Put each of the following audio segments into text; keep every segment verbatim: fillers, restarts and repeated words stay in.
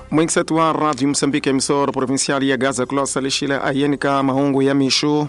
Mwingisetu wa Radio Msambiki emisora provinciali ya Gaza Klosa lishile ayenika mahungu ya mishu.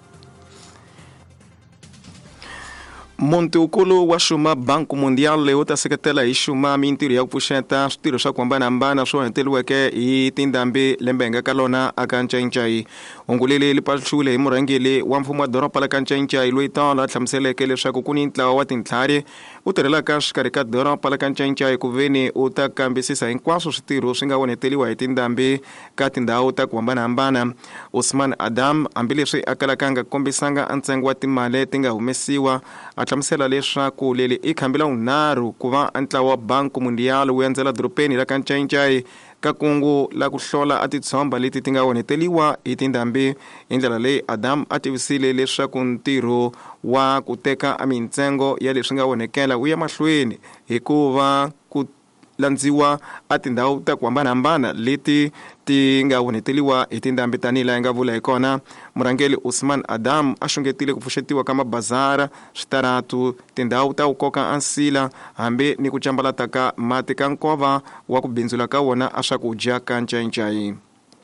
Monte ukulu wa shuma Banco Mundial leuta sekretela ishuma mintiri ya kupushenta stiro sha kwamba nambana so enteluweke itindambi lembenga kalona akancha inchai ongulele lipashule imurangele wa mfumo wa doropa la kancha inchai luitala tlamseleke le sha kukunintla wa tintlare uterela kash karika doropa la kancha inchai kuveni utakambisisa inkwaso stiro singa woneteliwa itindambi katinda uta kwamba nambana Osman Adam ambilese akalakanga kombisanga antsengwa timale tinga umesiwa atlamsela lesha kulele ikhambila unaru kuva antla wa Banco Mundial wenzela dropeni la kancha inchai kakungu la kuhlola atitsomba liti tinga woneteliwa itindambi indlela le Adam ativisile lesha kuntiro wa kuteka amintsengo ya leswi nga wonekela uya mahlweni hikuva ku landziwa atindhawu ta kuhambanahambana leti ti nga woneteliwa itindambi tanila nga vula ikona murangeli Osman Adam ashungetile kupfuxetiwa ka mabazara switaratu tindhawu ta ukoka ansila hambi ni ku cambalata ka mati ka nkova wa ku bindzula ka wona a swakudya ka ncayincayi.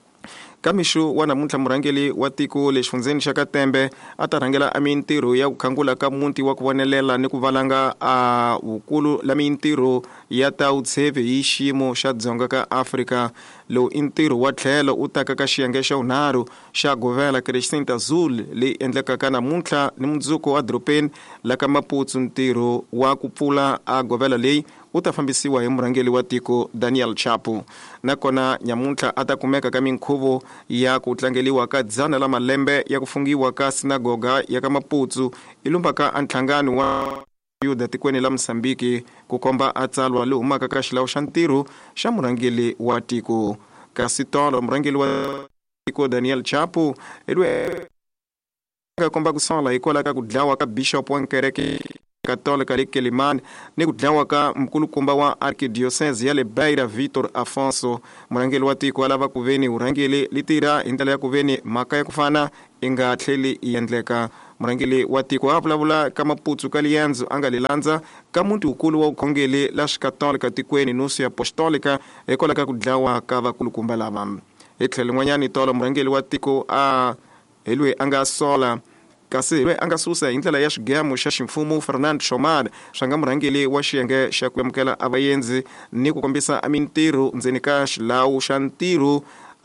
Kamishu wana namuntlha murangeli wa tiko le xifundzeni xa Katembe atarhangela a mintirho ya kukhangula ka munti wa ku vonelela ni ku valanga a vukulu la mintirho ya ta utsheve hi xiyimo xa dzonga ka Afrika. Lowu i ntirho wa tlhelo u taka ka xiyenge xa unharhu xa govela Crescent Azul leyi endlekaka namuntlha ni mundzuku wa dropeni la ka Maputsu. Ntirho wa ku pfula a govela leyi u ta fambisiwa hi murangeli wa tiko Daniel Chapo. Nakona nyamuntlha ata kumeka ka minkhuvo ya ku tlangeliwa ka dzana la malembe ya kufungiwa ka sinagoga ya ka Maputsu ilumba ka antlhangano wa yuda tikweni la Msambiki ku komba atsalwa lo humaka ka xilawu xa ntirho xa murangeli wa tiko. Kasi tolo murangeli wa tiko Daniel Chapo edwe ka komba ku sola ikola ka ku dlawa ka Bishop wa kereke Católica de Quelimane ni ku dlawa ka mkulukumba wa Arquidiocese ya le Beira Vitor Afonso. Murangeli wa tiko alava ku veni urangeli litira hi ndlela ya ku veni mhaka ya ku fana inga tlheli iendleka. Murangeli wa tiko a vulavula ka Maputsu ka liendzo a nga lilandza ka muti ukulu wa ukhongeli la xikatolika tikweni nusu ya apostolika hikola ka ku dlawa ka vakulukumba lava. Hi tlhelo n'wanyani tolo murangeli wa tiko a helwe a nga sola kasi lwe anga susa hi ndlela ya xigemo xa ximfumo Fernando Chomad xanga murangeli wa xiyenge xa ku amukela avayenzi ni ku kombisa a mintirho ndzeni ka xilawu xa ntirho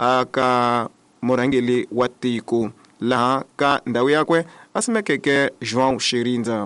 ka murangeli wa tiko laha ka ndhawu yakwe a simekeke João Xirinza.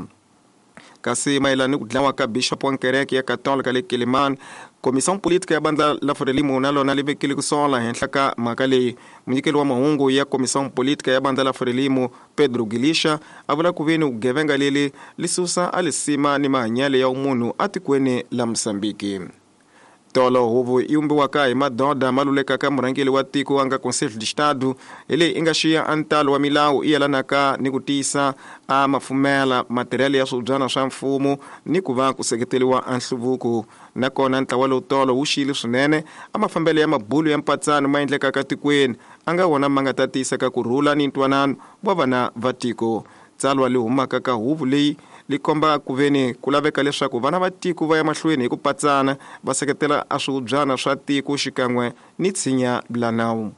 Kasi mayelana ni ku dlawa ka Bishop wa kereke ya Católica le Quelimane, Komisión Política ya bandla la Frelimo na lona livekile ku sola henhla ka mhaka leyi. Munyikeli wa mahungu ya Komisión Política ya bandla la Frelimo Pedro Gilisha a vula ku veni vugevenga leli lisusa a lisima ni mahanyele ya umunhu atikweni la Msambiki. Tolo huvu iumbiwaka hi madoda maluleka ka murangeli wa tiko anga Conselho de Estado ele inga xiya antalo wa milawu iyelanaka ni ku tisa a mafumela materiali ya swibyana swa mfumo ni ku va ku seketeliwa anhluvuko. Nakona ntlawa lowu tolo wu xile swinene a mafambele ya mabulu ya mpatsano ma endleka ka tikweni anga wona ma nga ta tisa ka kurhula ni ntwanano wa vana va tiko. Tsalwa li humaka ka huvu leyi li komba ku veni ku laveka leswaku vana va tiko va ya mahlweni hi ku patsana va seketela a swibyana swa tiko xikan'we ni tshinya la nawu.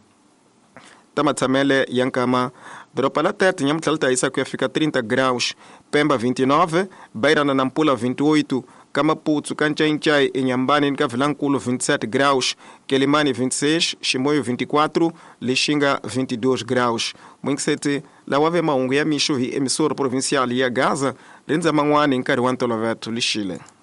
Ta matshamele ya nkama doropa la Tete nyamutlha li ta hisa ku ya fika trinta graus, Pemba vinte e nove, Beira na Nampula vinte e oito, ka Maputsu ka Ncayincayi eNyambani ni ka Vilankulu vinte e sete graus, Quelimane vinte e seis, Chimoio vinte e quatro, Lixinga vinte e dois graus. Mwingiseti la wave mahungu ya mishu hi emisora provincial ya Gaza rinza man'wani hi nkarhi wa ntolovelo lixile.